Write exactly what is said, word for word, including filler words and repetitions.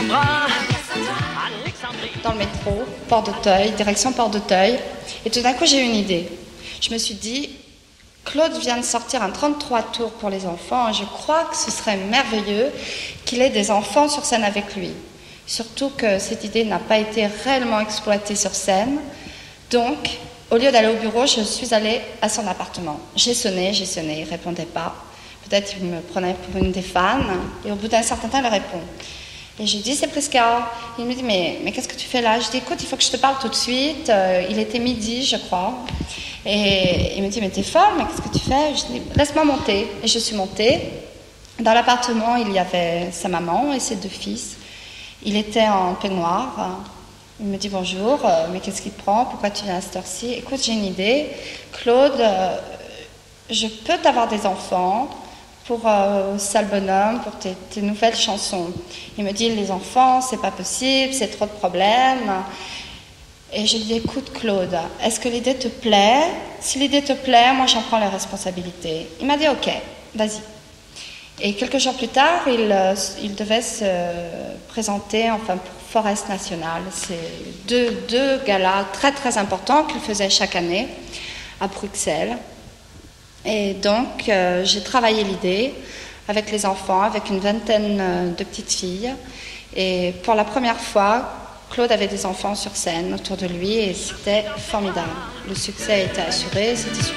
Cassandra. Dans le métro, Port d'Auteuil, direction Port d'Auteuil, et tout d'un coup j'ai eu une idée. Je me suis dit, Claude vient de sortir un trente-trois tours pour les enfants, et je crois que ce serait merveilleux qu'il ait des enfants sur scène avec lui. Surtout que cette idée n'a pas été réellement exploitée sur scène. Donc, au lieu d'aller au bureau, je suis allée à son appartement. J'ai sonné, j'ai sonné, il ne répondait pas. Peut-être qu'il me prenait pour une des fans, et au bout d'un certain temps, il répond. Et je lui dis, c'est Prisca. Il me dit, mais, mais qu'est-ce que tu fais là? Je dis, écoute, il faut que je te parle tout de suite. Euh, il était midi, je crois. Et il me dit, mais t'es folle, mais qu'est-ce que tu fais? Je dis, laisse-moi monter. Et je suis montée. Dans l'appartement, il y avait sa maman et ses deux fils. Il était en peignoir. Il me dit, bonjour, euh, mais qu'est-ce qui te prend? Pourquoi tu viens à cette heure-ci? Écoute, j'ai une idée. Claude, euh, je peux t'avoir des enfants pour euh, Sale Bonhomme, pour tes, tes nouvelles chansons. Il me dit, les enfants, c'est pas possible, c'est trop de problèmes. Et je lui dis, écoute Claude, est-ce que l'idée te plaît? Si l'idée te plaît, moi j'en prends les responsabilités. Il m'a dit, ok, vas-y. Et quelques jours plus tard, il, euh, il devait se présenter, enfin pour Forest National. C'est deux, deux galas très très importants qu'il faisait chaque année à Bruxelles. Et donc, euh, j'ai travaillé l'idée avec les enfants, avec une vingtaine de petites filles. Et pour la première fois, Claude avait des enfants sur scène autour de lui et c'était formidable. Le succès était assuré, c'était super.